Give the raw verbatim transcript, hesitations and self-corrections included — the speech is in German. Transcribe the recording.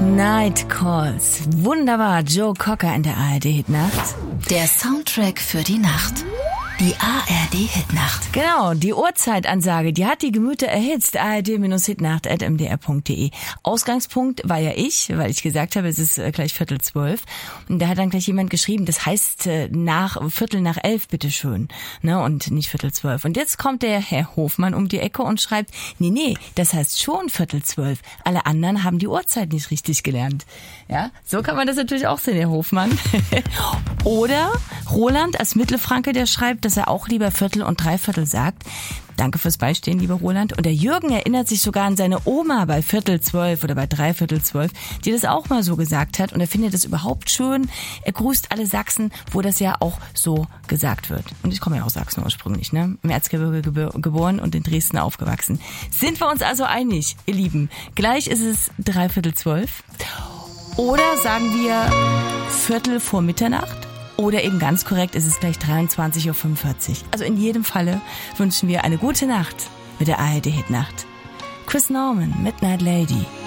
Night Calls. Wunderbar. Joe Cocker in der A R D-Hitnacht. Der Soundtrack für die Nacht. Die A R D-Hitnacht. Genau, die Uhrzeitansage, die hat die Gemüter erhitzt. A R D-Hitnacht at m d r punkt d e. Ausgangspunkt war ja ich, weil ich gesagt habe, es ist gleich Viertel zwölf. Und da hat dann gleich jemand geschrieben, das heißt nach Viertel nach elf, bitteschön. Ne, und nicht Viertel zwölf. Und jetzt kommt der Herr Hofmann um die Ecke und schreibt, nee, nee, das heißt schon Viertel zwölf. Alle anderen haben die Uhrzeit nicht richtig gelernt. Ja, so kann man das natürlich auch sehen, Herr Hofmann. Oder Roland als Mittelfranke, der schreibt, dass er auch lieber Viertel und Dreiviertel sagt. Danke fürs Beistehen, lieber Roland. Und der Jürgen erinnert sich sogar an seine Oma bei Viertel zwölf oder bei Dreiviertel zwölf, die das auch mal so gesagt hat. Und er findet das überhaupt schön. Er grüßt alle Sachsen, wo das ja auch so gesagt wird. Und ich komme ja aus Sachsen ursprünglich, ne? Im Erzgebirge geboren und in Dresden aufgewachsen. Sind wir uns also einig, ihr Lieben? Gleich ist es Dreiviertel zwölf. Oder sagen wir Viertel vor Mitternacht? Oder eben ganz korrekt ist es gleich dreiundzwanzig Uhr fünfundvierzig. Also in jedem Falle wünschen wir eine gute Nacht mit der A R D-Hitnacht. Chris Norman, Midnight Lady.